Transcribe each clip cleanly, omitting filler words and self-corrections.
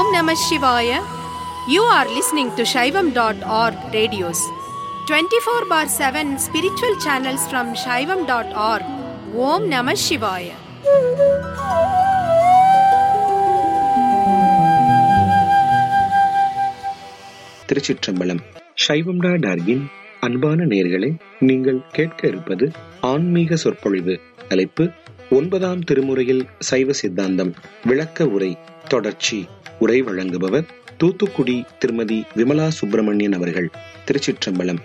Namah Shivaya. You are listening to Shaivam.org radios. 24/7 spiritual channels from Shaivam.org. Om Namah Shivaya. திருச்சிற்றம்பலம். சைவம்.org-இன் அன்பான நேயர்களே, நீங்கள் கேட்க இருப்பது ஆன்மீக சொற்பொழிவு. தலைப்பு 9ஆம் திருமுறையில் சைவ சித்தாந்தம் விளக்க உரை தொடர்ச்சி. உரை வழங்குபவர் தூத்துக்குடி திருமதி விமலா சுப்பிரமணியன் அவர்கள். திருச்சிற்றம்பலம்.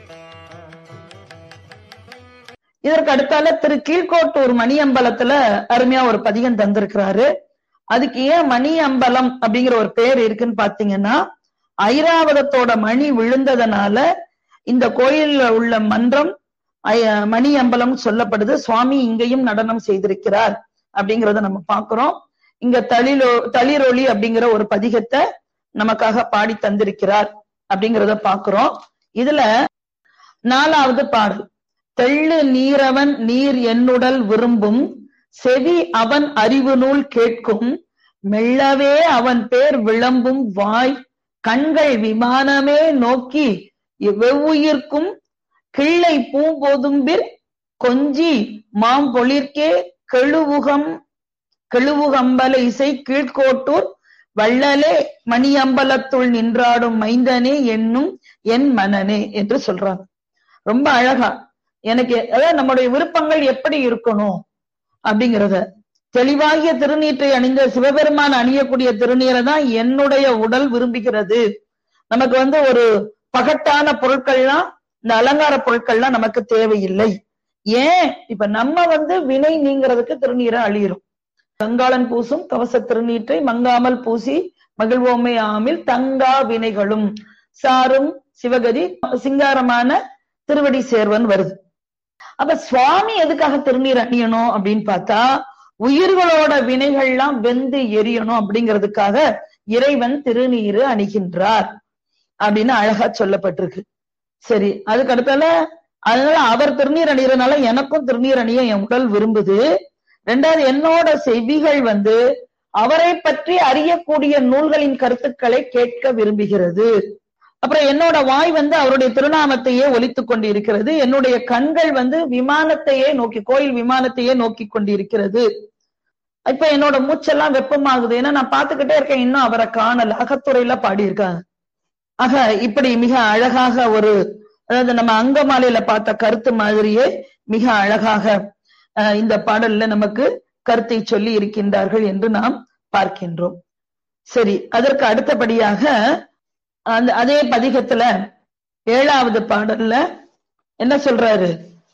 இதற்கு அடுத்தால திரு கீழ்கோட்டூர் மணி அம்பலத்துல அருமையா ஒரு பதிகம் தந்திருக்கிறாரு. அதுக்கு ஏன் மணி அம்பலம் அப்படிங்கிற ஒரு பேர் இருக்குன்னு பாத்தீங்கன்னா, ஐராவதத்தோட மணி விழுந்ததனால இந்த கோயில்ல உள்ள மன்றம் மணி அம்பலம் சொல்லப்படுது. சுவாமி இங்கேயும் நடனம் செய்திருக்கிறார் அப்படிங்கிறத நம்ம பாக்குறோம். இங்க தளிரொளி அப்படிங்கிற ஒரு பதிகத்தை நமக்காக பாடி தந்திருக்கிறார் அப்படிங்கிறத பாக்குறோம். இதுல 4வது பாடல், தெள்ளு நீரவன் நீர் என்னுடல் விரும்பும் செவி அவன் அறிவு நூல் கேட்கும் மெல்லவே அவன் பேர் விளம்பும் வாய் கண்கள் விமானமே நோக்கி வெவ்வுயிர்க்கும் கிள்ளை பூம்பொதும்பிற் கொஞ்சி மாம்பொழிற்கே கெழுவுகம்பல இசை கீழ்கோட்டூர் வள்ளலே மணியம்பலத்துள் நின்றாடும் மைந்தனே என்னும் என் மனனே என்று சொல்றாங்க. ரொம்ப அழகா எனக்கு அதாவது நம்முடைய விருப்பங்கள் எப்படி இருக்கணும் அப்படிங்கிறத தெளிவாகிய திருநீற்றை அணிந்த சிவபெருமான் அணியக்கூடிய திருநீரை தான் என்னுடைய உடல் விரும்புகிறது. நமக்கு ஒரு பகட்டான பொருட்கள்லாம், இந்த அலங்கார பொருட்கள்லாம் நமக்கு தேவையில்லை. ஏன் இப்ப நம்ம வினை நீங்கிறதுக்கு திருநீரை அழியிறோம். கங்காளன் பூசும் கவச திருநீற்றை மங்காமல் பூசி மகிழ்வோமை ஆமில் தங்கா வினைகளும் சாரும் சிவகதி சிங்காரமான திருவடி சேர்வன் வருது. அப்ப சுவாமி எதுக்காக திருநீர் அணியணும் அப்படின்னு பார்த்தா, உயிர்களோட வினைகள்லாம் வெந்து எரியணும் அப்படிங்கிறதுக்காக இறைவன் திருநீரு அணிகின்றார் அப்படின்னு அழகா சொல்லப்பட்டிருக்கு. சரி, அதுக்கு அடுத்தால அதனால அவர் திருநீர் அணிகிறதுனால எனக்கும் திருநீர் அணிய என் உடல் விரும்புது. 2வது, என்னோட செவிகள் அவரை பற்றி அறியக்கூடிய நூல்களின் கருத்துக்களை கேட்க விரும்புகிறது. அப்புறம் என்னோட வாய் அவருடைய திருநாமத்தையே ஒலித்துக் கொண்டிருக்கிறது. என்னுடைய கண்கள் விமானத்தையே நோக்கி, கோயில் விமானத்தையே நோக்கி கொண்டிருக்கிறது. இப்ப என்னோட மூச்செல்லாம் வெப்பமாகுது, ஏன்னா நான் பார்த்துக்கிட்டே இருக்கேன், இன்னும் அவரை காணல. அகத்துறையில பாடியிருக்காங்க. ஆக இப்படி மிக அழகாக அதாவது நம்ம அங்கமாலையில பார்த்த கருத்து மாதிரியே மிக அழகாக இந்த பாடல்ல நமக்கு கருத்தை சொல்லி இருக்கின்றார்கள் என்று நாம் பார்க்கின்றோம். சரி, அதற்கு அடுத்தபடியாக அதே பதிகத்துல 7வது பாடல்ல என்ன சொல்றாரு?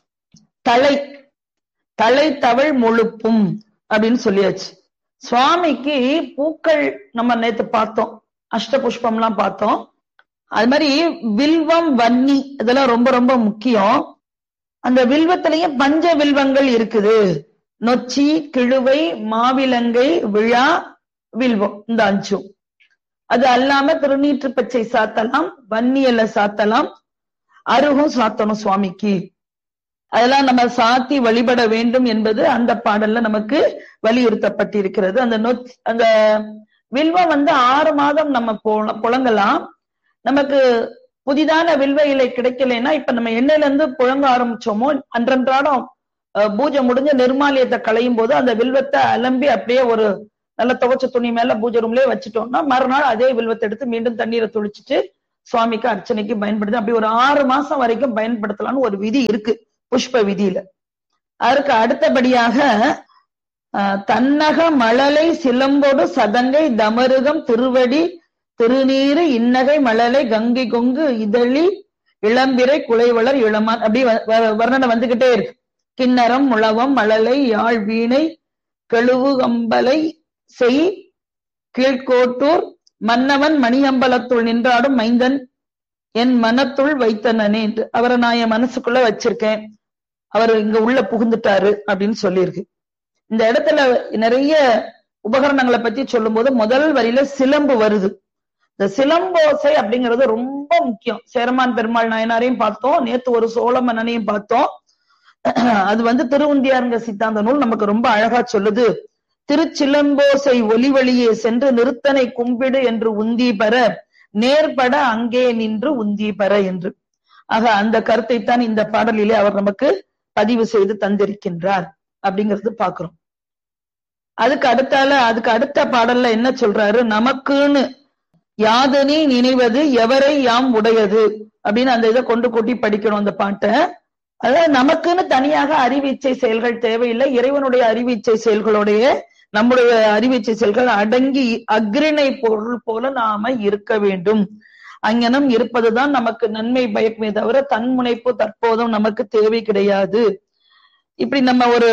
தலை தவள் முழுப்பும் அப்படின்னு சொல்லியாச்சு. சுவாமிக்கு பூக்கள் நம்ம நேத்து பார்த்தோம், அஷ்ட புஷ்பம்லாம் பார்த்தோம். அது மாதிரி வில்வம் வன்னி இதெல்லாம் ரொம்ப ரொம்ப முக்கியம். அந்த வில்வத்திலையும் பஞ்ச வில்வங்கள் இருக்குது. நொச்சி, கிழுவை, மாவிலங்கை, விழா, வில்வம், இந்த 5. அது அல்லாம திருநீற்று பச்சை சாத்தலாம், வன்னியல சாத்தலாம், அருகும் சாத்தணும் சுவாமிக்கு. அதெல்லாம் நம்ம சாத்தி வழிபட வேண்டும் என்பது அந்த பாடல்ல நமக்கு வலியுறுத்தப்பட்டிருக்கிறது. அந்த வில்வம் 6 மாதம் நம்ம புழங்கலாம். நமக்கு புதிதான வில்வ இலை கிடைக்கலைன்னா, இப்ப நம்ம எண்ணெயில இருந்து புழங்க ஆரம்பிச்சோமோ, அன்றன்றாடம் பூஜை முடிஞ்ச நிர்மாலியத்தை களையும் போது அந்த வில்வத்தை அலம்பி அப்படியே ஒரு நல்ல துவைச்ச துணி மேல பூஜை ரூம்லயே வச்சுட்டோம்னா, மறுநாள் அதே வில்வத்தை எடுத்து மீண்டும் தண்ணீரை துளிச்சுட்டு சுவாமிக்கு அர்ச்சனைக்கு பயன்படுது. அப்படி ஒரு 6 மாசம் வரைக்கும் பயன்படுத்தலாம்னு ஒரு விதி இருக்கு புஷ்ப விதியில. அதற்கு அடுத்தபடியாக தன்னக மழலை சிலம்போடு சதங்கை தமருகம் திருவடி திருநீரு இன்னகை மழலை கங்கை கொங்கு இதழி இளம்பிறை குலைவளர் இளமான், அப்படி வர்ணனை வந்துகிட்டே இருக்கு. கிண்ணறம் முழவம் மழலை யாழ் வீணை கெழுவுகம்பலை செய் கீழ்கோட்டூர் மன்னவன் மணியம்பலத்துள் நின்றாடும் மைந்தன் என் மனத்துள் வைத்தனனே என்று அவரை நான் என் மனசுக்குள்ள வச்சிருக்கேன், அவர் இங்க உள்ள புகுந்துட்டாரு அப்படின்னு சொல்லியிருக்கு. இந்த இடத்துல நிறைய உபகரணங்களை பத்தி சொல்லும் போது முதல் வரியில சிலம்பு வருது. இந்த சிலம்போசை அப்படிங்கிறது ரொம்ப முக்கியம். சேரமான் பெருமாள் நாயனாரையும் பார்த்தோம், நேத்து ஒரு சோழ மன்னனையும் பார்த்தோம். அது திருவுந்தியாருங்க சித்தாந்த நூல் நமக்கு ரொம்ப அழகா சொல்லுது. திருச்சிலம்போசை ஒலிவழியே சென்று நிறுத்தனை கும்பிடு என்று உந்தி பெற நேர்பட அங்கே நின்று உந்தி பெற என்று. ஆக அந்த கருத்தைத்தான் இந்த பாடலிலே அவர் நமக்கு பதிவு செய்து தந்திருக்கின்றார் அப்படிங்கிறது பாக்குறோம். அதுக்கு அடுத்த பாடல்ல என்ன சொல்றாரு, நமக்குன்னு யாதனி நினைவது எவரை யாம் உடையது அப்படின்னு அந்த இதை கொண்டு கூட்டி படிக்கணும் அந்த பாட்டை. அதாவது நமக்குன்னு தனியாக அறிவீச்சை செயல்கள் தேவையில்லை. இறைவனுடைய அறிவீச்சை செயல்களுடைய நம்முடைய அறிவீச்சை செயல்கள் அடங்கி அக்ரிணை பொருள் போல நாம இருக்க வேண்டும். அங்ஙனம் இருப்பதுதான் நமக்கு நன்மை பயக்குமே தவிர தன்முனைப்பு தற்போதும் நமக்கு தேவை கிடையாது. இப்படி நம்ம ஒரு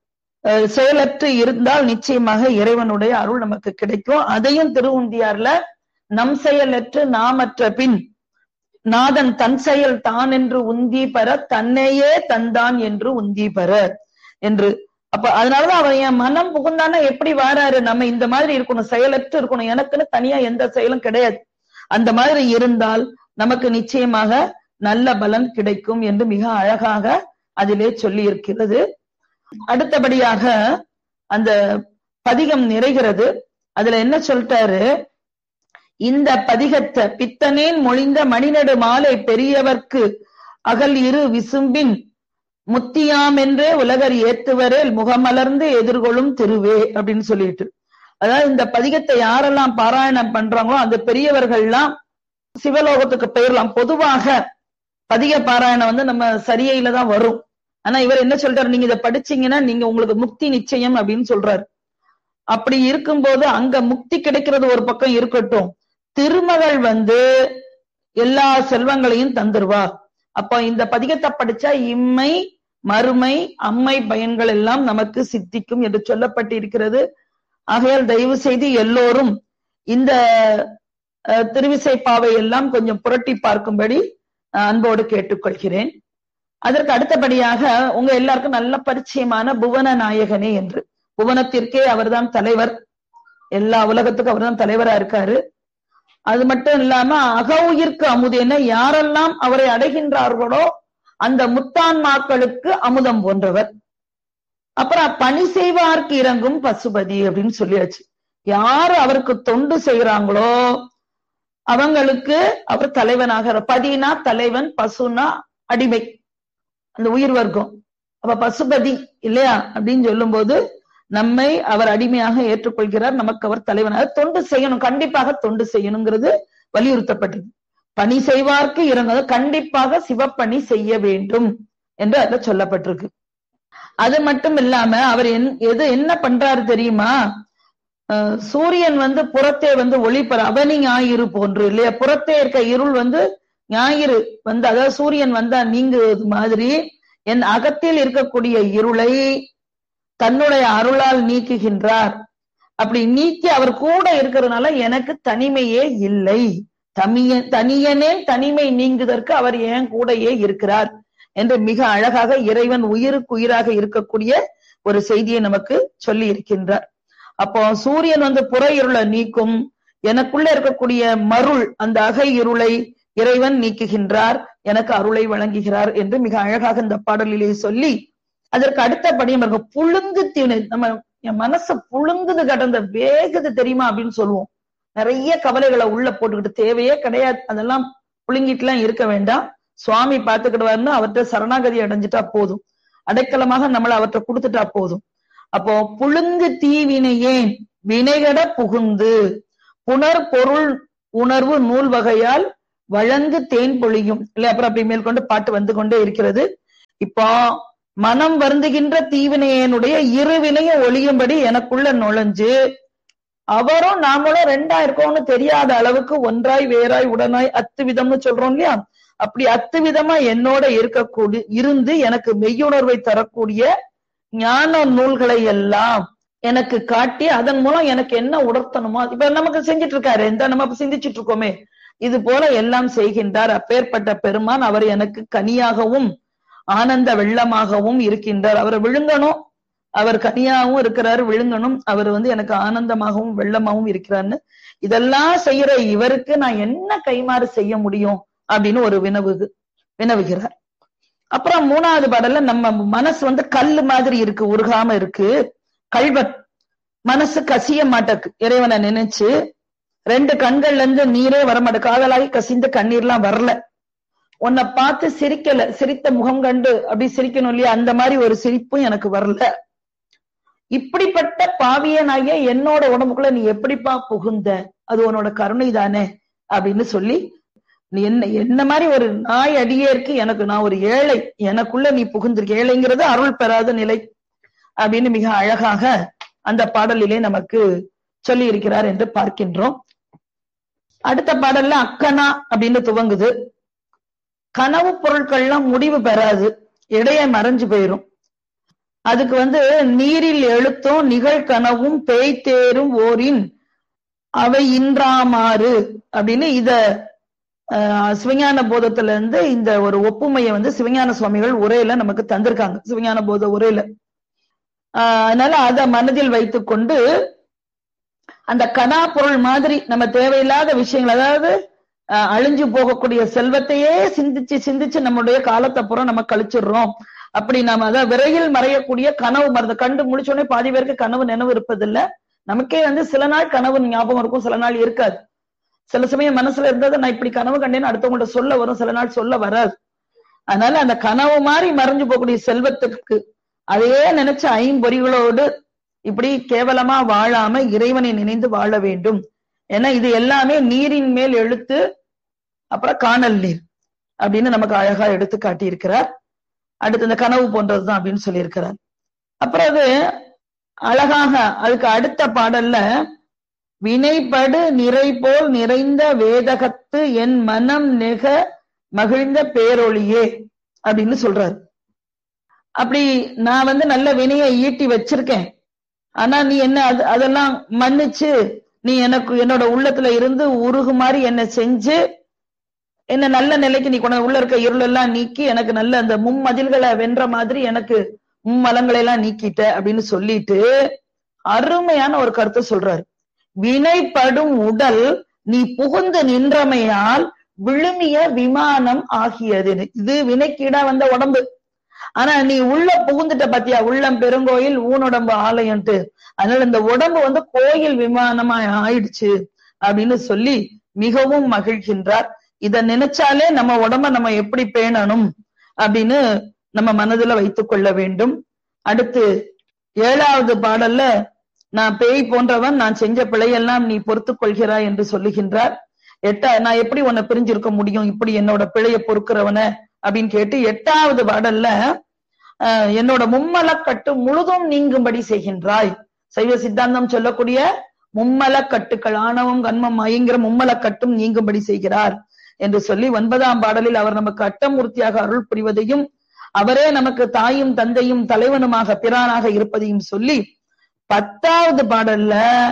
செயலற்று இருந்தால் நிச்சயமாக இறைவனுடைய அருள் நமக்கு கிடைக்கும். அதையும் திருவுந்தியார்ல நம் செயலற்று நாமற்ற பின் நாதன் தன் செயல் தான் என்று உந்தி பெற தன்னையே தந்தான் என்று உந்தி பெற என்று. அப்ப அதனாலதான் அவன் என் மனம் புகுந்தானா எப்படி வாராரு, நம்ம இந்த மாதிரி இருக்கணும், செயலற்று இருக்கணும், எனக்குன்னு தனியா எந்த செயலும் கிடையாது. அந்த மாதிரி இருந்தால் நமக்கு நிச்சயமாக நல்ல பலன் கிடைக்கும் என்று மிக அழகாக அதிலே சொல்லி இருக்கிறது. அடுத்தபடியாக அந்த பதிகம் நிறைகிறது. அதுல என்ன சொல்லிட்டாரு, இந்த பதிகத்தை பித்தனேன் மொழிந்த மணிநடு மாலை பெரியவர்க்கு அகல் இரு விசும்பின் முத்தியாம் என்றே உலகர் ஏத்துவரேல் முகமலர்ந்து எதிர்கொள்ளும் திருவே அப்படின்னு சொல்லிட்டு, அதாவது இந்த பதிகத்தை யாரெல்லாம் பாராயணம் பண்றாங்களோ அந்த பெரியவர்கள்லாம் சிவலோகத்துக்கு பெயரலாம். பொதுவாக பதிக பாராயணம் நம்ம சரியில தான் வரும். ஆனா இவர் என்ன சொல்றாரு, நீங்க இதை படிச்சீங்கன்னா நீங்க உங்களுக்கு முக்தி நிச்சயம் அப்படின்னு சொல்றாரு. அப்படி இருக்கும்போது அங்க முக்தி கிடைக்கிறது ஒரு பக்கம் இருக்கட்டும், திருமகள் எல்லா செல்வங்களையும் தந்துருவா. அப்ப இந்த பதிகத்தை படிச்சா இம்மை மறுமை அம்மை பயன்கள் எல்லாம் நமக்கு சித்திக்கும் என்று சொல்லப்பட்டிருக்கிறது. ஆகையால் தயவு செய்து எல்லோரும் இந்த திருவிசைப்பாவை எல்லாம் கொஞ்சம் புரட்டி பார்க்கும்படி அன்போடு கேட்டுக்கொள்கிறேன். அதற்கு அடுத்தபடியாக உங்க எல்லாருக்கும் நல்ல பரிச்சயமான புவன நாயகனே என்று, புவனத்திற்கே அவர்தான் தலைவர், எல்லா உலகத்துக்கும் அவர்தான் தலைவரா இருக்காரு. அது மட்டும் இல்லாம அகவுயிர்க்கு அமுதேன, யாரெல்லாம் அவரை அடைகின்றார்களோ அந்த முத்தான்மாக்களுக்கு அமுதம் போன்றவர். அப்புறம் பணி செய்வார்க்கு இறங்கும் பசுபதி அப்படின்னு சொல்லியாச்சு. யாரு அவருக்கு தொண்டு செய்யறாங்களோ அவங்களுக்கு அவர் தலைவனாக, பதினா தலைவன், பசுனா அடிமை, அந்த உயிர் வர்க்கம். அப்ப பசுபதி இல்லையா அப்படின்னு சொல்லும் போது நம்மை அவர் அடிமையாக ஏற்றுக்கொள்கிறார், நமக்கு அவர் தலைவனாக. தொண்டு செய்யணும், கண்டிப்பாக தொண்டு செய்யணுங்கிறது வலியுறுத்தப்பட்டது. பணி செய்வார்க்கு இறங்க, கண்டிப்பாக சிவப்பணி செய்ய வேண்டும் என்று அதுல சொல்லப்பட்டிருக்கு. அது மட்டும் இல்லாம அவர் என்ன பண்றாரு தெரியுமா, சூரியன் புறத்தே ஒளிப்பற அவனி ஞாயிறு போன்று இல்லையா, புறத்தே இருக்க இருள் ஞாயிறு அதாவது சூரியன் வந்தா நீங்குவது மாதிரி என் அகத்தில் இருக்கக்கூடிய இருளை தன்னுடைய அருளால் நீக்குகின்றார். அப்படி நீக்கி அவர் கூட இருக்கிறதுனால எனக்கு தனிமையே இல்லை, தனியனே தனிமை நீங்குவதற்கு அவர் என் கூடையே இருக்கிறார் என்று மிக அழகாக இறைவன் உயிருக்கு உயிராக இருக்கக்கூடிய ஒரு செய்தியை நமக்கு சொல்லி இருக்கின்றார். அப்போ சூரியன் புற இருளை நீக்கும், எனக்குள்ள இருக்கக்கூடிய மருள் அந்த அகை இருளை இறைவன் நீக்குகின்றார், எனக்கு அருளை வழங்குகிறார் என்று மிக அழகாக இந்த பாடலிலே சொல்லி அதற்கு அடுத்தபடியும் புழுங்கு தீணு, நம்ம என் மனசை புழுங்குது கடந்த வேகுது தெரியுமா அப்படின்னு சொல்லுவோம். நிறைய கவலைகளை உள்ள போட்டுக்கிட்டு தேவையே கிடையாது, அதெல்லாம் புழுங்கிட்டு எல்லாம் இருக்க வேண்டாம், சுவாமி பார்த்துக்கிடுவாருன்னு அவர்கிட்ட சரணாகதி அடைஞ்சிட்டா போதும், அடைக்கலமாக நம்மளை அவற்றை கொடுத்துட்டா போதும். அப்போ புழுங்கு தீவினையேன் வினைகட புகுந்து புனர் பொருள் உணர்வு நூல் வகையால் வழங்கு தேன் பொழியும் இல்ல. அப்புறம் அப்படி மேற்கொண்டு பாட்டு வந்து கொண்டே இருக்கிறது. இப்போ மனம் வருந்துகின்ற தீவினையனுடைய இருவினைய ஒழியும்படி எனக்குள்ள நுழைஞ்சு அவரும் நாமளும் ரெண்டா இருக்கோம்னு தெரியாத அளவுக்கு ஒன்றாய் வேறாய் உடனாய் அத்துவிதம்னு சொல்றோம் இல்லையா, அப்படி அத்துவிதமா என்னோட இருக்கக்கூடிய இருந்து எனக்கு மெய்யுணர்வை தரக்கூடிய ஞான நூல்களை எல்லாம் எனக்கு காட்டி அதன் மூலம் எனக்கு என்ன உணர்த்தணுமோ இப்ப நமக்கு செஞ்சிட்டு இருக்காரு, இந்த நம்ம சிந்திச்சுட்டு இருக்கோமே, இது போல எல்லாம் செய்கின்றார். அப்பேற்பட்ட பெருமான் அவர் எனக்கு கனியாகவும் ஆனந்த வெள்ளமாகவும் இருக்கின்றார். அவரை விழுங்கணும், அவர் கனியாகவும் இருக்கிறாரு, விழுங்கணும், அவர் எனக்கு ஆனந்தமாகவும் வெள்ளமாகவும் இருக்கிறார்னு இதெல்லாம் செய்யற இவருக்கு நான் என்ன கைமாறு செய்ய முடியும் அப்படின்னு ஒரு வினவுகிறார். அப்புறம் மூணாவது பாடல்ல நம்ம மனசு கல்லு மாதிரி இருக்கு, உருகாம இருக்கு, கல்வன் மனசு கசிய மாட்டேக்கு. இறைவனை நினைச்சு 2 கண்கள்ல இருந்து நீரே வரமாட்டேன். காதலாகி கசிந்த கண்ணீர்லாம் வரல. உன்னை பார்த்து சிரிக்கல, சிரித்த முகம் கண்டு அப்படி சிரிக்கணும் இல்லையா, அந்த மாதிரி ஒரு சிரிப்பும் எனக்கு வரல. இப்படிப்பட்ட பாவியனாகிய என்னோட உடம்புக்குள்ள நீ எப்படிப்பா புகுந்த, அது உன்னோட கருணை தானே அப்படின்னு சொல்லி, நீ என்ன மாதிரி ஒரு நாய் அடியே இருக்கு, எனக்கு நான் ஒரு ஏழை, எனக்குள்ள நீ புகுந்திருக்க. ஏழைங்கிறது அருள் பெறாத நிலை அப்படின்னு மிக அழகாக அந்த பாடலிலே நமக்கு சொல்லி இருக்கிறார் என்று பார்க்கின்றோம். அடுத்த பாடல்ல அக்கனா அப்படின்னு துவங்குது. கனவு பொருட்கள்லாம் முடிவு பெறாது, இடையே மறைஞ்சு போயிரும். அதுக்கு நீரில் எழுத்தும் நிகழ்கனவும் பேய்த்தேரும் ஓரின் அவை இன்றாமாறு அப்படின்னு இத சிவஞான போதத்துல இருந்து இந்த ஒரு ஒப்புமையை சிவஞான சுவாமிகள் உரையில நமக்கு தந்திருக்காங்க, சிவஞான போத உரையில. அதனால அத மனதில் வைத்துக் கொண்டு அந்த கனா பொருள் மாதிரி நம்ம தேவையில்லாத விஷயங்கள், அதாவது அழிஞ்சு போகக்கூடிய செல்வத்தையே சிந்திச்சு சிந்திச்சு நம்முடைய காலத்தை புறம் நம்ம கழிச்சிடுறோம். அப்படி நாம அதாவது விரைவில் மறையக்கூடிய கனவு மருந்து கண்டு முடிச்சோடனே பாதி பேருக்கு கனவு நினைவு இருப்பதில்லை. நமக்கே சில நாள் கனவு ஞாபகம் இருக்கும், சில நாள் இருக்காது. சில சமயம் மனசுல இருந்ததை நான் இப்படி கனவு கண்டேன்னு அடுத்தவங்கள்ட்ட சொல்ல வரும், சில நாள் சொல்ல வராது. அதனால அந்த கனவு மாதிரி மறைஞ்சு போகக்கூடிய செல்வத்துக்கு அதையே நினைச்ச ஐம்பொறிகளோடு இப்படி கேவலமா வாழாம இறைவனை நினைந்து வாழ வேண்டும். ஏன்னா இது எல்லாமே நீரின் மேல் எழுத்து, அப்புறம் காணல் நீர் அப்படின்னு நமக்கு அழகா எடுத்து காட்டியிருக்கிறார். அடுத்து இந்த கனவு போன்றதுதான் அப்படின்னு சொல்லியிருக்கிறார். அப்புறம் அது அழகாக அதுக்கு அடுத்த பாடல்ல வினைப்படு நிறை போல் நிறைந்த வேதகத்து என் மனம் நெக மகிழ்ந்த பேரொளியே அப்படின்னு சொல்றாரு. அப்படி நான் நல்ல வினையை ஈட்டி வச்சிருக்கேன், ஆனா நீ என்ன அதெல்லாம் மன்னிச்சு நீ எனக்கு என்னோட உள்ளத்துல இருந்து உருகு மாதிரி என்ன செஞ்சு என்ன நல்ல நிலைக்கு நீ கொண்டு உள்ள இருக்க இருள் எல்லாம் நீக்கி எனக்கு நல்ல அந்த மும்மதில்களை வென்ற மாதிரி எனக்கு மும்மலங்களை எல்லாம் நீக்கிட்ட அப்படின்னு சொல்லிட்டு அருமையான ஒரு கருத்தை சொல்றாரு. வினைப்படும் உடல் நீ புகுந்து நின்றமையால் விழுமிய விமானம் ஆகியது. இது வினைக்கீடா வந்த உடம்பு, ஆனா நீ உள்ள புகுந்துட்ட பாத்தியா, உள்ளம் பெருங்கோயில் ஊனுடம்பு ஆலயம்ட்டு. அதனால இந்த உடம்பு கோயில் விமானமா ஆயிடுச்சு அப்படின்னு சொல்லி மிகவும் மகிழ்கின்றார். இத நினைச்சாலே நம்ம உடம்ப நம்ம எப்படி பேணணும் அப்படின்னு நம்ம மனதுல வைத்துக் கொள்ள வேண்டும். அடுத்து 7வது பாடல்ல நான் பேய் போன்றவன், நான் செஞ்ச பிழையெல்லாம் நீ பொறுத்துக் கொள்கிறாய் என்று சொல்லுகின்றார். நான் எப்படி உன்னை பிரிஞ்சிருக்க முடியும், இப்படி என்னோட பிழைய பொறுக்கிறவன அப்படின்னு கேட்டு 8வது பாடல்ல என்னோட மும்மலக்கட்டு முழுதும் நீங்கும்படி செய்கின்றாய். சைவ சித்தாந்தம் சொல்லக்கூடிய மும்மலக்கட்டுக்கள், ஆணவம் கன்மம் மயங்கிற மும்மலக்கட்டும் நீங்கும்படி செய்கிறார் என்று சொல்லி 9ஆம் பாடலில் அவர் நமக்கு அட்டமூர்த்தியாக அருள் புரிவதையும் அவரே நமக்கு தாயும் தந்தையும் தலைவனுமாக பிரானாக இருப்பதையும் சொல்லி 10வது பாடல்ல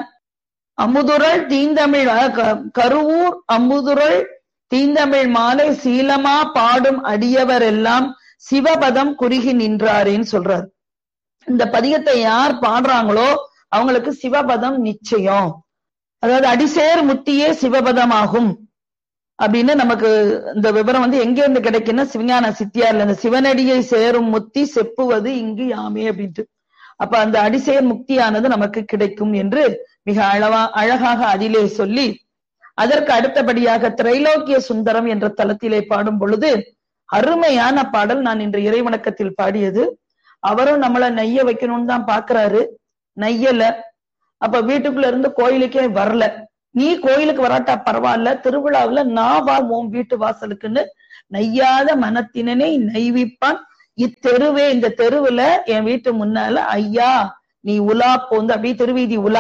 அமுதுரல் தீந்தமிழ் கருவூர் அமுதுரல் தீந்தமிழ் மாலை சீலமா பாடும் அடியவர் எல்லாம் சிவபதம் குறுகி நின்றாரேன்னு சொல்றார். இந்த பதிகத்தை யார் பாடுறாங்களோ அவங்களுக்கு சிவபதம் நிச்சயம், அதாவது அடிசேர் முத்தியே சிவபதம் ஆகும் அப்படின்னு நமக்கு இந்த விவரம் எங்க இருந்து கிடைக்குன்னா சிவஞான சித்தியார்ல இந்த சிவனடியை சேரும் முத்தி செப்புவது இங்கு யாமே அப்படின்ட்டு. அப்ப அந்த அடிசேர் முக்தியானது நமக்கு கிடைக்கும் என்று மிக அழகாக அதிலே சொல்லி அதற்கு அடுத்தபடியாக திரைலோக்கிய சுந்தரம் என்ற தலத்திலே பாடும் பொழுது அருமையான பாடல். நான் இன்று இறைவணக்கத்தில் பாடியது. அவரும் நம்மள நெய்ய வைக்கணும்னு தான் பாக்குறாரு, நெய்யல. அப்ப வீட்டுக்குள்ள இருந்து கோயிலுக்கே வரல. நீ கோயிலுக்கு வராட்டா பரவாயில்ல, திருவிழாவுல நான் வாழ்வோம் வீட்டு வாசலுக்குன்னு நெய்யாத மனத்தினனை நெய்விப்பான் இத்தெருவே. இந்த தெருவுல என் வீட்டு முன்னால ஐயா நீ உலா போந்து அப்படியே திருவீதி உலா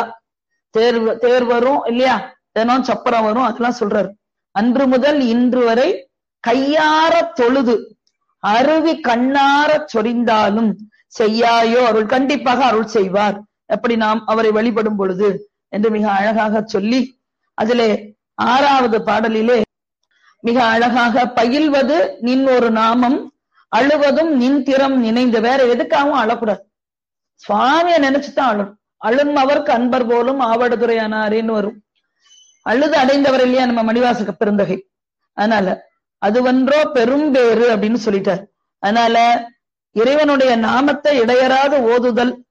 தேர் வரும் இல்லையா, தினம் சப்பரம் வரும், அதெல்லாம் சொல்றாரு. அன்று முதல் இன்று வரை கையார தொழுது அருவி கண்ணார சொரிந்தாலும் செய்யாயோ அருள், கண்டிப்பாக அருள் செய்வார் எப்படி நாம் அவரை வழிபடும் பொழுது என்று மிக அழகாக சொல்லி அதிலே 6வது பாடலிலே மிக அழகாக பயில்வது நின் ஒரு நாமம் அழுவதும் நின் திறம் நினைந்து. வேற எதுக்காகவும் அழக்கூடாது, சுவாமியை நினைச்சுதான் அழும். அழும் அவருக்கு அன்பர் போலும் ஆவடுதுறையானாரேன்னு வரும். அழுது அடைந்தவர் இல்லையா நம்ம மணிவாசக பெருந்தகை. அதனால அதுவன்றோ பெரும்பேறு அப்படின்னு சொல்லிட்டார். அதனால இறைவனுடைய நாமத்தை இடையறாது ஓதுதல்,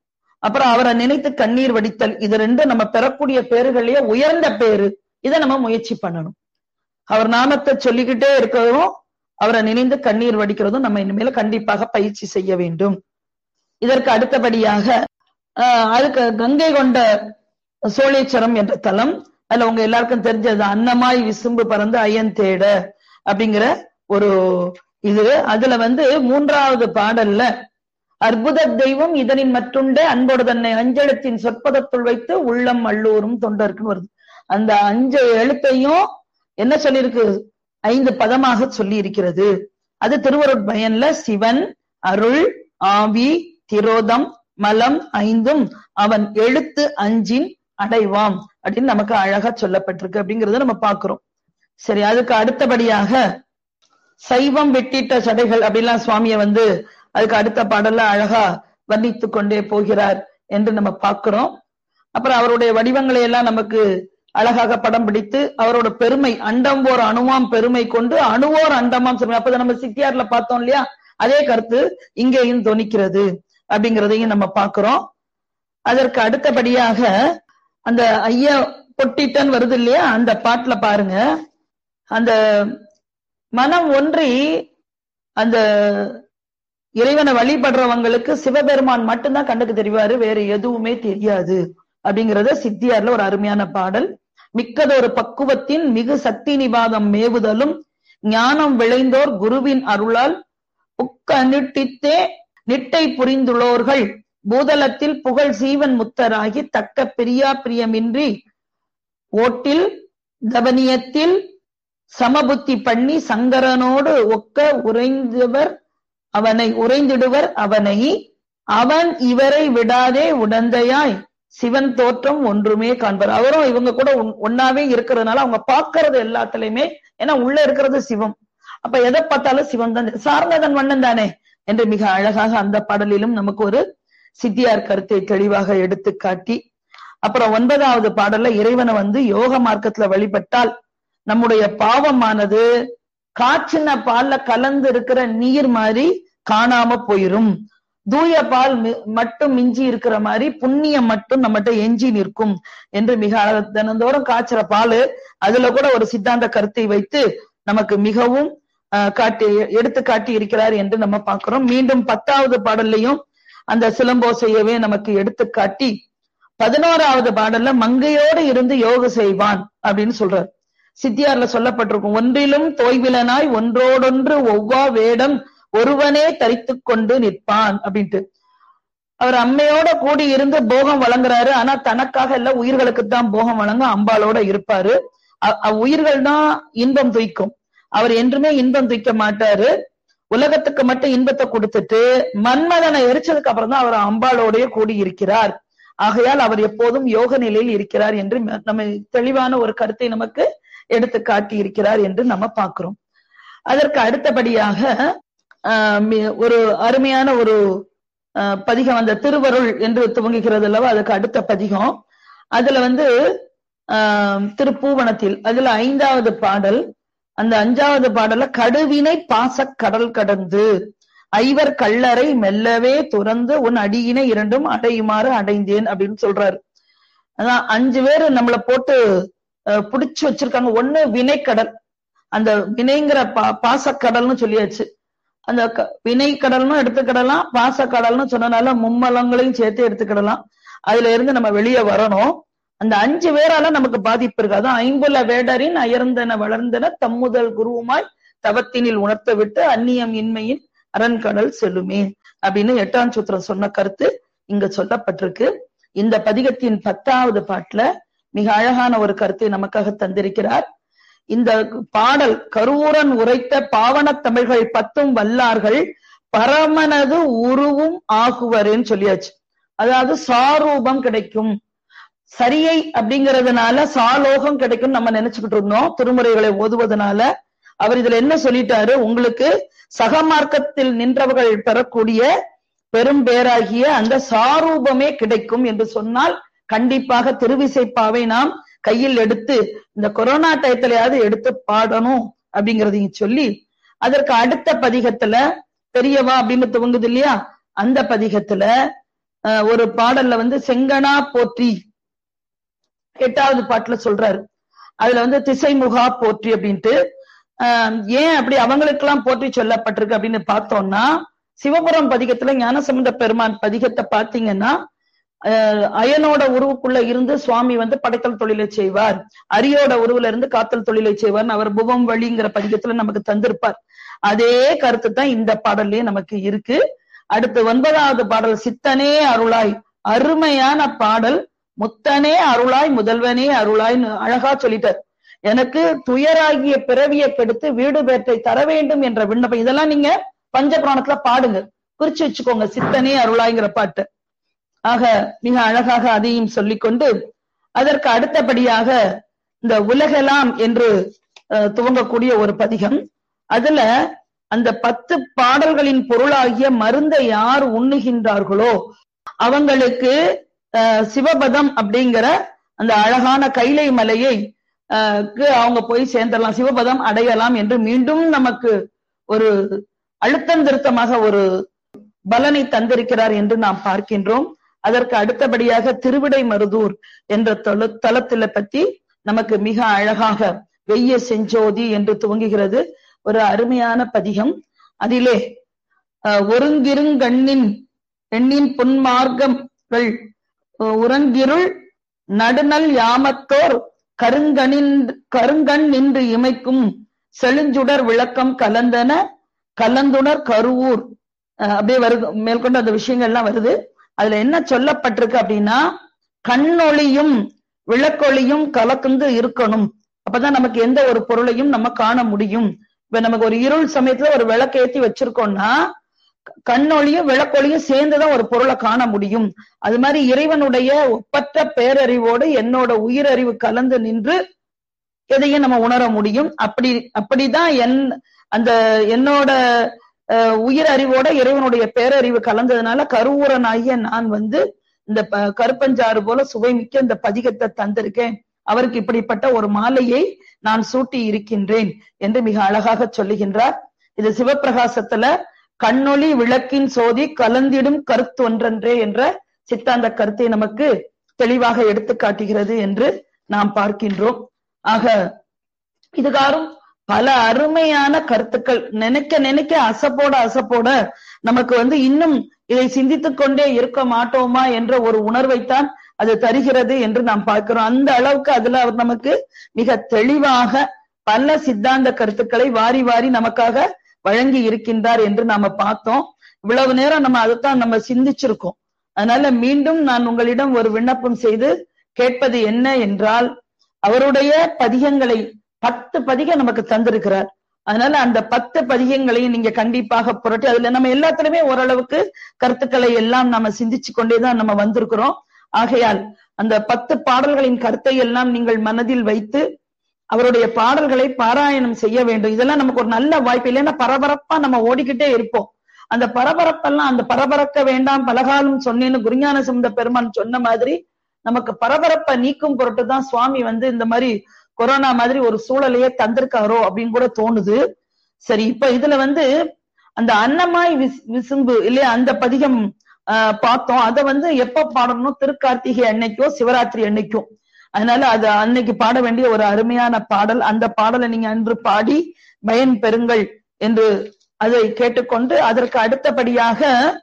அப்புறம் அவரை நினைத்து கண்ணீர் வடித்தல். இது ரெண்டும் நம்ம பெறக்கூடிய பேருகளையே உயர்ந்த பேரு. இதை நம்ம முயற்சி பண்ணணும். அவர் நாமத்தை சொல்லிக்கிட்டே இருக்கிறதும் அவரை நினைந்து கண்ணீர் வடிக்கிறதும் நம்ம இனிமேல கண்டிப்பாக பயிற்சி செய்ய வேண்டும். இதற்கு அடுத்தபடியாக அதுக்கு கங்கை கொண்ட சோழேஸ்வரம் என்ற தலம், அதுல உங்க எல்லாருக்கும் தெரிஞ்சது அன்னமாய் விசும்பு பறந்து ஐயன் தேட அப்படிங்கிற ஒரு இது. அதுல 3வது பாடல்ல அற்புத தெய்வம் இதனின் மற்றுண்ட அன்போடு தன்னை அஞ்செழுத்தின் சொற்பதத்துள் வைத்து உள்ளம் அள்ளூரும் தொண்டருக்குன்னு வருது. அந்த 5 எழுத்தையும் என்ன சொல்லியிருக்கு? 5 பதமாக சொல்லி இருக்கிறது. அது திருவருட்பயன்ல சிவன் அருள் ஆவி திரோதம் மலம் 5ம் அவன் எழுத்து 5ன் அடைவாம் அப்படின்னு நமக்கு அழகா சொல்லப்பட்டிருக்கு அப்படிங்கறத நம்ம பாக்குறோம். சரி, அதுக்கு அடுத்தபடியாக சைவம் வெட்டிட்ட சடைகள் அப்படின்லாம் சுவாமிய அதுக்கு அடுத்த பாடல்ல அழகா வர்ணித்து கொண்டே போகிறார் என்று நம்ம பார்க்கிறோம். அப்புறம் அவருடைய வடிவங்களை எல்லாம் நமக்கு அழகாக படம் பிடித்து அவரோட பெருமை, அண்டம் ஓர் அணுவாம் பெருமை கொண்டு அணுவோர் அண்டமாம் சொல்லுங்க. அப்ப நம்ம சித்தியார்ல பார்த்தோம் இல்லையா, அதே கருத்து இங்கேயும் தொனிக்கிறது அப்படிங்கிறதையும் நம்ம பார்க்கிறோம். அதற்கு அடுத்தபடியாக அந்த ஐயா பொட்டிட்டன் வருது இல்லையா, அந்த பாட்டுல பாருங்க, அந்த மனம் ஒன்றி அந்த இறைவனை வழிபடுறவங்களுக்கு சிவபெருமான் மட்டும்தான் கண்ணுக்கு தெரிவாரு, வேற எதுவுமே தெரியாது அப்படிங்கறத சித்தியார்ல ஒரு அருமையான பாடல். மிக்கதொரு பக்குவத்தின் மிகு சக்தி நிபாதம் மேவுதலும் ஞானம் விளைந்தோர் குருவின் அருளால் உக்கநிட்டித்தே நிட்டை புரிந்துள்ளோர்கள் பூதலத்தில் புகழ் சீவன் முத்தராகி தக்க பிரியா பிரியமின்றி ஓட்டில் தவனியத்தில் சமபுத்தி பண்ணி சங்கரனோடு ஒக்க உறைந்திடுவர் அவனை அவன் இவரை விடாதே உடந்தையாய் சிவன் தோற்றம் ஒன்றுமே காண்பார். அவரும் இவங்க கூட ஒன்னாவே இருக்கிறதுனால அவங்க பார்க்கறது எல்லாத்துலயுமே, ஏன்னா உள்ள இருக்கிறது சிவம், அப்ப எதை பார்த்தாலும் சிவம் தான், சார்ந்ததன் வண்ணன் தானே என்று மிக அழகாக அந்த பாடலிலும் நமக்கு ஒரு சித்தியார் கருத்தை தெளிவாக எடுத்து காட்டி, அப்புறம் 9வது பாடல்ல இறைவனை யோக மார்க்கத்துல வழிபட்டால் நம்முடைய பாவமானது காய்ச்சின பால்ல கலந்து இருக்கிற நீர் மாதிரி காணாம போயிரும், தூய பால் மட்டும் மிஞ்சி இருக்கிற மாதிரி புண்ணியம் மட்டும் நம்மகிட்ட எஞ்சி நிற்கும் என்று மிக தினந்தோறும் காய்ச்சற பால் அதுல கூட ஒரு சித்தாந்த கருத்தை வைத்து நமக்கு மிகவும் எடுத்து காட்டி இருக்கிறார் என்று நம்ம பார்க்கிறோம். மீண்டும் 10வது பாடல்லையும் அந்த சிலம்போசையவே நமக்கு எடுத்து காட்டி 11வது பாடல்ல மங்கையோடு இருந்து யோக செய்வான் அப்படின்னு சொல்றார். சித்தியார்ல சொல்லப்பட்டிருக்கும், ஒன்றிலும் தோய்விலனாய் ஒன்றோடொன்று ஒவ்வா வேடம் ஒருவனே தரித்து கொண்டு நிற்பான் அப்படின்ட்டு. அவர் அம்மையோட கூடி இருந்து போகம் வழங்குறாரு, ஆனா தனக்காக இல்ல, உயிர்களுக்குத்தான் போகம் வழங்க அம்பாளோட இருப்பாரு. உயிர்கள் தான் இன்பம் துய்க்கும், அவர் என்றுமே இன்பம் துய்க்க மாட்டாரு. உலகத்துக்கு மட்டும் இன்பத்தை கொடுத்துட்டு மன்மதனை எரிச்சதுக்கு அப்புறம் தான் அவர் அம்பாளோடய கூடி இருக்கிறார். ஆகையால் அவர் எப்போதும் யோக நிலையில் இருக்கிறார் என்று நம்ம தெளிவான ஒரு கருத்தை நமக்கு எடுத்து காட்டி இருக்கிறார் என்று நம்ம பார்க்கிறோம். அதற்கு அடுத்தபடியாக ஒரு அருமையான ஒரு பதிகம், அந்த திருவருள் என்று துவங்குகிறது அல்லவா, அதுக்கு அடுத்த பதிகம். அதுல திருப்பூவனத்தில் அதுல 5வது பாடல். அந்த 5வது பாடல்ல கடுவினை பாச கடல் கடந்து ஐவர் கள்ளரை மெல்லவே துறந்து உன் அடியினை 2ம் அடையுமாறு அடைந்தேன் அப்படின்னு சொல்றாரு. அதான் 5 பேரு நம்மளை போட்டு புடிச்சு வச்சிருக்காங்க. ஒண்ணு வினைக்கடல், அந்த வினைங்கிற பாசக்கடல்னு சொல்லியாச்சு. அந்த வினை கடல்னு எடுத்துக்கிடலாம், பாசக்கடல்னு சொன்னனால மும்மலங்களையும் சேர்த்து எடுத்துக்கிடலாம். அதுல இருந்து நம்ம வெளியே வரணும். அந்த 5 பேரால நமக்கு பாதிப்பு இருக்கு. அதான் 5 வேடரின் அயர்ந்தன வளர்ந்தன தம்முதல் குருவுமாய் தவத்தினில் உணர்த்த விட்டு அந்நியம் இன்மையின் அரண்கடல் செல்லுமே அப்படின்னு 8ஆம் சூத்திரம் சொன்ன கருத்து இங்க சொல்லப்பட்டிருக்கு. இந்த பதிகத்தின் 10வது பாட்டுல மிக அழகான ஒரு கருத்தை நமக்காக தந்திருக்கிறார். இந்த பாடல் கருவூரன் உரைத்த பாவன தமிழ்கள் 10ம் வல்லார்கள் பரமனது உருவும் ஆகுவரேன்னு சொல்லியாச்சு. அதாவது சாரூபம் கிடைக்கும், சரியை அப்படிங்கறதுனால சாலோகம் கிடைக்கும் நம்ம நினைச்சுக்கிட்டு இருந்தோம் திருமுறைகளை ஓதுவதனால. அவர் இதுல என்ன சொல்லிட்டாரு, உங்களுக்கு சகமார்க்கத்தில் நின்றவர்கள் பெறக்கூடிய பெரும் பேராகிய அந்த சாரூபமே கிடைக்கும் என்று சொன்னால் கண்டிப்பாக திருவிசைப்பாவை நாம் கையில் எடுத்து இந்த கொரோனா டயத்திலையாவது எடுத்து பாடணும் அப்படிங்கறதையும் சொல்லி, அதற்கு அடுத்த பதிகத்துல பெரியவா அப்படின்னு துவங்குது இல்லையா, அந்த பதிகத்துல ஒரு பாடல்ல செங்கனா போற்றி 8வது பாட்டுல சொல்றாரு. அதுல திசைமுகா போற்றி அப்படின்ட்டு ஏன் அப்படி அவங்களுக்கு எல்லாம் போற்றி சொல்லப்பட்டிருக்கு அப்படின்னு பார்த்தோம்னா, சிவபுரம் பதிகத்துல ஞானசம்பந்த பெருமான் பதிகத்தை பாத்தீங்கன்னா, அயனோட உருவுக்குள்ள இருந்து சுவாமி படைத்தல் தொழிலை செய்வார், அரியோட உருவுல இருந்து காத்தல் தொழிலை செய்வார், அவர் புவம் வழிங்கிற பதிகத்துல நமக்கு தந்திருப்பார். அதே கருத்து தான் இந்த பாடல்லயே நமக்கு இருக்கு. அடுத்து 9வது பாடல் சித்தனே அருளாய், அருமையான பாடல். முத்தனே அருளாய் முதல்வனே அருளாய்னு அழகா சொல்லிட்டார். எனக்கு துயராகிய பிறவியை கெடுத்து வீடு பேற்றை தர வேண்டும் என்ற விண்ணப்பம். இதெல்லாம் நீங்க பஞ்சபுராணத்துல பாடுங்க, குறிச்சு வச்சுக்கோங்க, சித்தனே அருளாய்ங்கிற பாட்டு. ஆக மிக அழகாக அதையும் சொல்லிக்கொண்டு அதற்கு அடுத்தபடியாக இந்த உலகெல்லாம் என்று துவங்கக்கூடிய ஒரு பதிகம். அதுல அந்த 10 பாடல்களின் பொருளாகிய மருந்தை யார் உண்ணுகின்றார்களோ அவங்களுக்கு சிவபதம் அப்படிங்கிற அந்த அழகான கைலை மலையை அவங்க போய் சேர்ந்துடலாம், சிவபதம் அடையலாம் என்று மீண்டும் நமக்கு ஒரு அழுத்தம் திருத்தமாக ஒரு பலனை தந்திருக்கிறார் என்று நாம் பார்க்கின்றோம். அதற்கு அடுத்தபடியாக திருவிடை மருதூர் என்ற தலத்தில பத்தி நமக்கு மிக அழகாக வெய்ய செஞ்சோதி என்று துவங்குகிறது ஒரு அருமையான பதிகம். அதிலே ஒருங்கிருங்கண்ணின் எண்ணின் புன்மார்க்கங்கள் உறங்கிருள் நடுநல் யாமத்தோர் கருங்கண் நின்று இமைக்கும் செழுஞ்சுடர் விளக்கம் கலந்தன கலந்துணர் கருவூர். அப்படியே வருது, மேற்கொண்டு அந்த விஷயங்கள்லாம் வருது. அதுல என்ன சொல்லப்பட்டிருக்கு அப்படின்னா, கண்ணொளியும் விளக்கொளியும் கலந்து இருக்கணும், அப்பதான் நமக்கு எந்த ஒரு பொருளையும் நம்ம காண முடியும். இப்ப நமக்கு ஒரு இருள் சமயத்துல ஒரு விளக்கு ஏத்தி வச்சிருக்கோம்னா கண்ணொளியும் விளக்கொளியும் சேர்ந்துதான் ஒரு பொருளை காண முடியும். அது மாதிரி இறைவனுடைய ஒப்பற்ற பேரறிவோடு என்னோட உயிரறிவு கலந்து நின்று எதையும் நம்ம உணர முடியும். அப்படிதான் என்னோட உயிர் அறிவோட இறைவனுடைய பேரறிவு கலந்ததுனால கருவூரனாகிய நான் இந்த கருப்பஞ்சாறு போல சுவைமிக்க இந்த பதிகத்தை தந்திருக்கேன், அவருக்கு இப்படிப்பட்ட ஒரு மாலையை நான் சூட்டி இருக்கின்றேன் என்று மிக அழகாக சொல்லுகின்றார். இது சிவப்பிரகாசத்துல கண்ணொளி விளக்கின் சோதி கலந்திடும் கருத்து ஒன்றன்றே என்ற சித்தாந்த கருத்தை நமக்கு தெளிவாக எடுத்து காட்டுகிறது என்று நாம் பார்க்கின்றோம். ஆக இதுகாரும் பல அருமையான கருத்துக்கள் நினைக்க நினைக்க அசப்போட நமக்கு இன்னும் இதை சிந்தித்துக் கொண்டே இருக்க மாட்டோமா என்ற ஒரு உணர்வைத்தான் அது தருகிறது என்று நாம் பார்க்கிறோம். அந்த அளவுக்கு அதுல அவர் நமக்கு மிக தெளிவாக பல சித்தாந்த கருத்துக்களை வாரி வாரி நமக்காக வழங்கி இருக்கின்றார் என்று நாம பார்த்தோம். இவ்வளவு நேரம் நம்ம அதைத்தான் நம்ம சிந்திச்சிருக்கோம். அதனால மீண்டும் நான் உங்களிடம் ஒரு விண்ணப்பம் செய்து கேட்பது என்ன என்றால், அவருடைய பதிகங்களை 10 பதிகம் நமக்கு தந்திருக்கிறார். அதனால அந்த 10 பதிகங்களையும் நீங்க கண்டிப்பாக புரட்டி, அதுல நம்ம எல்லாத்திலுமே ஓரளவுக்கு கருத்துக்களை எல்லாம் நம்ம சிந்திச்சு கொண்டேதான் நம்ம வந்திருக்கிறோம். ஆகையால் அந்த 10 பாடல்களின் கருத்தை எல்லாம் நீங்கள் மனதில் வைத்து அவருடைய பாடல்களை பாராயணம் செய்ய வேண்டும். இதெல்லாம் நமக்கு ஒரு நல்ல வாய்ப்பு. இல்லைன்னா பரபரப்பா நம்ம ஓடிக்கிட்டே இருப்போம். அந்த பரபரப்பெல்லாம் அந்த பரபரக்க வேண்டாம் பலகாலம் சொன்னேன்னு குருஞான சம்பந்த பெருமான் சொன்ன மாதிரி நமக்கு பரபரப்பை நீக்கும் பொருட்டு தான் சுவாமி இந்த மாதிரி கொரோனா மாதிரி ஒரு சூழலையே தந்திருக்காரோ அப்படின்னு கூட தோணுது. சரி, இப்ப இதுல அந்த அன்னமாய் விசும்பு இல்லையா, அந்த பதிகம் பார்த்தோம். அதை எப்ப பாடணும், திருக்கார்த்திகை அன்னைக்கோ சிவராத்திரி அன்னைக்கோ. அதனால அது அன்னைக்கு பாட வேண்டிய ஒரு அருமையான பாடல். அந்த பாடலை நீங்க அன்று பாடி பயன் பெறுங்கள் என்று அதை கேட்டுக்கொண்டு, அதற்கு அடுத்தபடியாக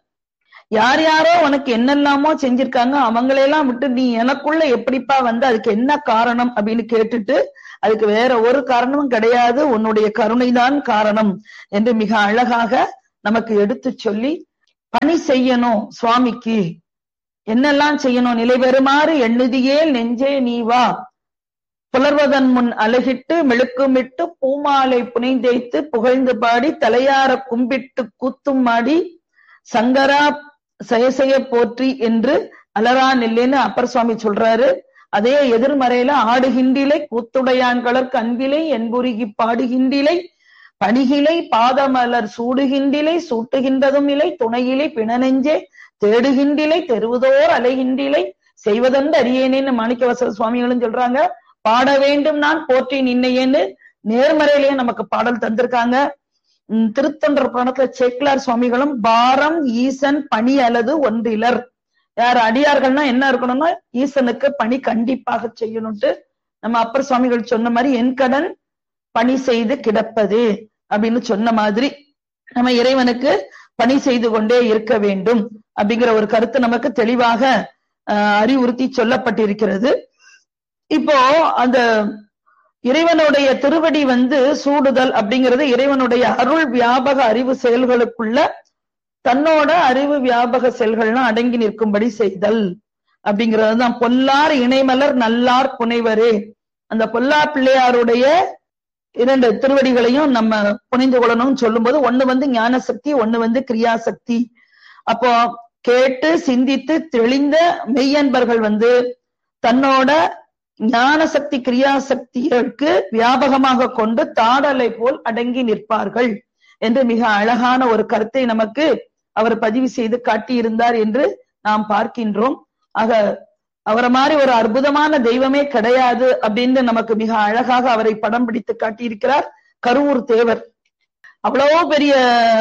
யார் யாரோ உனக்கு என்னெல்லாமோ செஞ்சிருக்காங்க, அவங்களையெல்லாம் விட்டு நீ எனக்குள்ள எப்படிப்பா அதுக்கு என்ன காரணம் அப்படின்னு கேட்டுட்டு, அதுக்கு வேற ஒரு காரணமும் கிடையாது, உன்னுடைய கருணைதான் காரணம் என்று மிக அழகாக நமக்கு எடுத்து சொல்லி, பணி செய்யணும் சுவாமிக்கு, என்னெல்லாம் செய்யணும், நிலை பெறுமாறு எண்ணுதியேல் நெஞ்சே நீ வா, புலர்வதன் முன் அழகிட்டு மெழுக்குமிட்டு பூமாலை புனைந்தேய்த்து புகழ்ந்து பாடி தலையார கும்பிட்டு கூத்தும் மாடி சங்கரா செயசெய போற்றி என்று அலரா நில்லேன்னு அப்பர் சுவாமி சொல்றாரு. அதே எதிர்மறையில ஆடுகின்றிலை கூத்துடையான்களற்கு அன்பிலை என்புருகி பாடுகின்றிலை பணிகிலை பாதமலர் சூடுகின்றிலை சூட்டுகின்றதும் இலை துணையிலை பிணநெஞ்சே தேடுகின்றிலை தெருவுதோர் அலைகின்றிலை செய்வதென்று அறியேனேன்னு மாணிக்கவாசகர் சுவாமிகளும் சொல்றாங்க. பாட வேண்டும் நான் போற்றி நின்னையேன்னு நேர்மறையிலேயே நமக்கு பாடல் தந்திருக்காங்க. திருத்தொண்டர் புராணத்துல சேக்கிலார் சுவாமிகளும் பாரம் ஈசன் பணி அல்லது ஒன்றிலர் யார் அடியார்கள்னா என்ன இருக்கணும்னா ஈசனுக்கு பணி கண்டிப்பாக செய்யணும்ட்டு நம்ம அப்பர் சுவாமிகள் சொன்ன மாதிரி என் கடன் பணி செய்து கிடப்பது அப்படின்னு சொன்ன மாதிரி நம்ம இறைவனுக்கு பணி செய்து கொண்டே இருக்க வேண்டும் அப்படிங்கிற ஒரு கருத்து நமக்கு தெளிவாக அறிவுறுத்தி சொல்லப்பட்டிருக்கிறது. இப்போ அந்த இறைவனுடைய திருவடி சூடுதல் அப்படிங்கிறது இறைவனுடைய அருள் வியாபக அறிவு செயல்களுக்குள்ள தன்னோட அறிவு வியாபக செயல்கள்லாம் அடங்கி நிற்கும்படி செய்தல் அப்படிங்கிறதுதான். பொல்லார் இணைமலர் நல்லார் புனைவரே, அந்த பொல்லார் பிள்ளையாருடைய 2 திருவடிகளையும் நம்ம புனிந்து கொள்ளணும்னு சொல்லும் போது ஒண்ணு ஞான சக்தி, ஒண்ணு கிரியாசக்தி. அப்போ கேட்டு சிந்தித்து தெளிந்த மெய்யன்பர்கள் தன்னோட ஞான சக்தி கிரியாசக்திகளுக்கு வியாபகமாக கொண்டு தாடலை போல் அடங்கி நிற்பார்கள் என்று மிக அழகான ஒரு கருத்தை நமக்கு அவர் பதிவு செய்து காட்டியிருந்தார் என்று நாம் பார்க்கின்றோம். ஆக அவரை மாதிரி ஒரு அற்புதமான தெய்வமே கிடையாது அப்படின்னு நமக்கு மிக அழகாக அவரை படம் பிடித்து காட்டியிருக்கிறார் கருவூர் தேவர். அவ்வளவோ பெரிய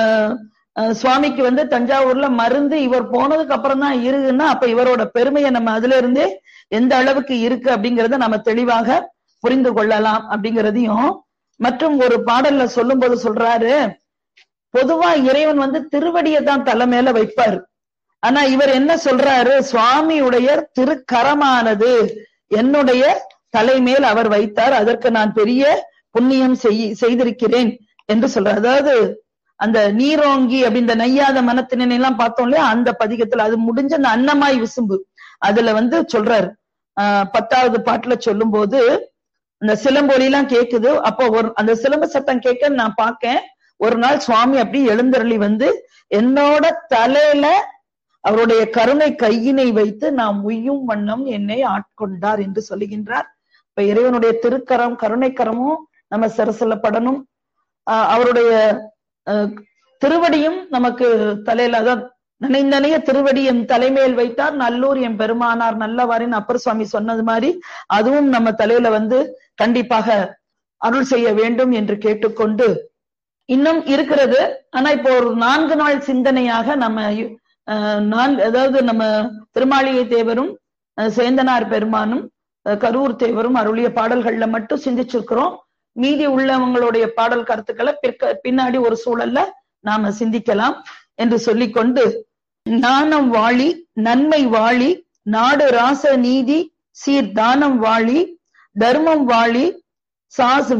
சுவாமிக்கு தஞ்சாவூர்ல மருந்து இவர் போனதுக்கு அப்புறம் தான் இருக்குன்னா அப்ப இவரோட பெருமையை நம்ம அதுல இருந்தே எந்த அளவுக்கு இருக்கு அப்படிங்கறத நம்ம தெளிவாக புரிந்து கொள்ளலாம் அப்படிங்கிறதையும் மற்றும் ஒரு பாடல்ல சொல்லும் போது சொல்றாரு, பொதுவா இறைவன் திருவடியை தான் தலை மேல வைப்பாரு. ஆனா இவர் என்ன சொல்றாரு, சுவாமியுடைய திருக்கரமானது என்னுடைய தலைமேல் அவர் வைத்தார், அதற்கு நான் பெரிய புண்ணியம் செய்திருக்கிறேன் என்று சொல்றார். அதாவது அந்த நீரோங்கி அப்படி இந்த நையாத மனத்தினை எல்லாம் பார்த்தோம் இல்லையா, அந்த பதிகத்துல அது முடிஞ்ச அந்த அன்னமாய் விசும்பு அதுல சொல்றாரு. 10வது பாட்டுல சொல்லும் போது அந்த சிலம்பொலி எல்லாம் கேக்குது. அப்போ அந்த சிலம்பு சத்தம் கேட்க நான் பார்க்கேன். ஒரு நாள் சுவாமி அப்படி எழுந்தருளி என்னோட தலையில அவருடைய கருணை கையினை வைத்து நாம் உய்யும் வண்ணம் என்னை ஆட்கொண்டார் என்று சொல்லுகின்றார். இப்ப இறைவனுடைய திருக்கரம் கருணைக்கரமும் நம்ம சிரசலப்படணும். அவருடைய திருவடியும் நமக்கு தலையில அதான் நினைந்தனைய திருவடி என் தலைமையில் வைத்தார் நல்லூர் என் பெருமானார் நல்லவாரின் அப்பர் சுவாமி சொன்னது மாதிரி அதுவும் நம்ம தலையில கண்டிப்பாக அருள் செய்ய வேண்டும் என்று கேட்டுக்கொண்டு இன்னும் இருக்கிறது. ஆனா இப்போ ஒரு 4 நாள் சிந்தனையாக நம்ம அதாவது நம்ம திருமாளிகை தேவரும் சேந்தனார் பெருமானும் கரூர் தேவரும் அருளிய பாடல்கள்ல மட்டும் சிந்திச்சிருக்கிறோம். மீதி உள்ளவங்களுடைய பாடல் கருத்துக்களை பின்னாடி ஒரு சூழல்ல நாம சிந்திக்கலாம் என்று சொல்லிக்கொண்டு, ஞானம் வாழி நன்மை வாழி நாடு ராச நீதி சீர் தானம் வாழி தர்மம் வாழி சாஸ்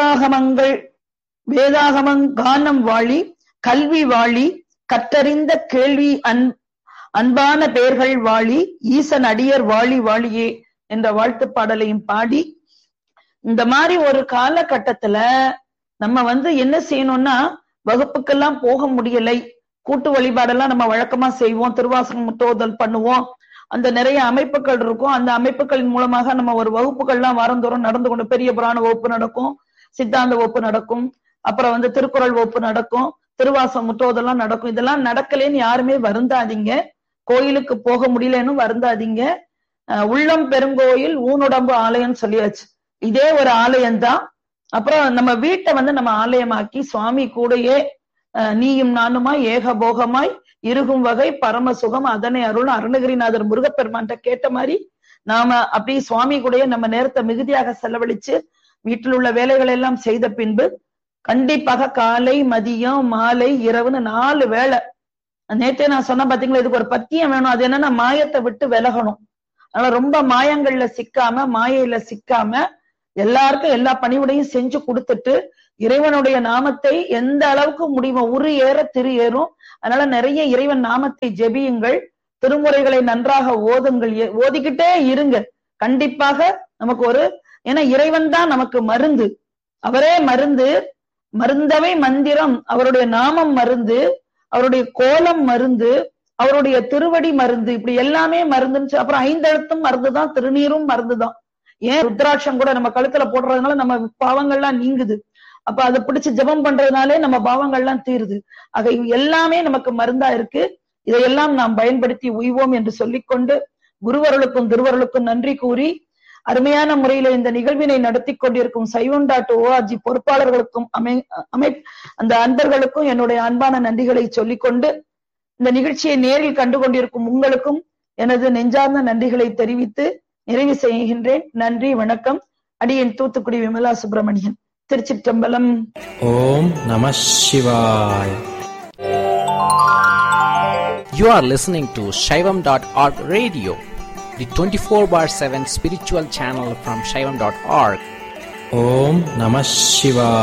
வேதாகமங்கானம் வாழி கல்வி வாழி கற்றறிந்த கேள்வி அன்பான பெயர்கள் வாழி ஈசன் அடியர் வாழி வாழியே என்ற வாழ்த்து பாடலையும் பாடி, இந்த மாதிரி ஒரு காலகட்டத்துல நம்ம என்ன செய்யணும்னா, வகுப்புக்கெல்லாம் போக முடியலை, கூட்டு வழிபாடெல்லாம் நம்ம வழக்கமா செய்வோம், திருவாசகம் முற்றோதல் பண்ணுவோம், அந்த நிறைய அமைப்புகள் இருக்கும். அந்த அமைப்புகளின் மூலமாக நம்ம ஒரு வகுப்புகள்லாம் வாரந்தோறும் நடந்து கொண்டு பெரிய புராண வகுப்பு நடக்கும், சித்தாந்த வகுப்பு நடக்கும், அப்புறம் திருக்குறள் வகுப்பு நடக்கும், திருவாசகம் முற்றோதெல்லாம் நடக்கும். இதெல்லாம் நடக்கலேன்னு யாருமே வருந்தாதீங்க. கோயிலுக்கு போக முடியலன்னு வருந்தாதீங்க. உள்ளம் பெருங்கோயில் ஊனுடம்பு ஆலயம் சொல்லியாச்சு. இதே ஒரு ஆலயம்தான். அப்புறம் நம்ம வீட்டை நம்ம ஆலயமாக்கி சுவாமி கூடயே நீயும் நானுமாய் ஏகபோகமாய் இருகும் வகை பரமசுகம் அதனை அருள் அருணகிரிநாதர் முருகப்பெருமான்ட்ட கேட்ட மாதிரி நாம அப்படி சுவாமி கூடயே நம்ம நேரத்தை மிகுதியாக செலவழிச்சு வீட்டில் உள்ள வேலைகளை எல்லாம் செய்த பின்பு கண்டிப்பாக காலை மதியம் மாலை இரவுன்னு 4 வேளை. நேற்றே நான் சொன்ன பாத்தீங்களா, இதுக்கு ஒரு பத்தியம் வேணும். அது என்னன்னா மாயத்தை விட்டு விலகணும். அதனால ரொம்ப மாயங்கள்ல சிக்காம மாயையில சிக்காம எல்லாருக்கும் எல்லா பணிவுடையும் செஞ்சு கொடுத்துட்டு இறைவனுடைய நாமத்தை எந்த அளவுக்கு முடியுமோ உரு ஏற திரு ஏறும். அதனால நிறைய இறைவன் நாமத்தை ஜெபியுங்கள், திருமுறைகளை நன்றாக ஓதுங்கள், ஓதிக்கிட்டே இருங்க. கண்டிப்பாக நமக்கு ஏன்னா இறைவன் தான் நமக்கு மருந்து, அவரே மருந்து, மருந்தவை மந்திரம், அவருடைய நாமம் மருந்து, அவருடைய கோலம் மருந்து, அவருடைய திருவடி மருந்து, இப்படி எல்லாமே மருந்துன்னு. அப்புறம் 5 எழுத்தும் மருந்துதான், திருநீரும் மருந்துதான். ஏன் ருத்ராட்சம் கூட நம்ம கழுத்துல போடுறதுனால நம்ம பாவங்கள்லாம் நீங்குது. அப்ப அதை பிடிச்சு ஜெபம் பண்றதுனாலே நம்ம பாவங்கள்லாம் தீருது. ஆக எல்லாமே நமக்கு மருந்தா இருக்கு. இதையெல்லாம் நாம் பயன்படுத்தி உய்வோம் என்று சொல்லிக்கொண்டு குருவருளுக்கும் திருவருளுக்கும் நன்றி கூறி அருமையான முறையில இந்த நிகழ்வினை நடத்தி கொண்டிருக்கும் சைவம்.org பொறுப்பாளர்களுக்கும் அந்த அன்பர்களுக்கும் என்னுடைய அன்பான நன்றிகளை சொல்லிக்கொண்டு இந்த நிகழ்ச்சியை நேரில் கண்டு கொண்டிருக்கும் உங்களுக்கும் எனது நெஞ்சார்ந்த நன்றிகளை தெரிவித்து நிறைவு செய்கின்றேன். நன்றி, வணக்கம். அடியேன் தூத்துக்குடி விமலா சுப்பிரமணியன். திருச்சிற்றம்பலம். ஓம் நம சிவாய். You are listening to Shaivam.org radio, the 24/7 spiritual channel from Shaivam.org. Om Namah Shivaya.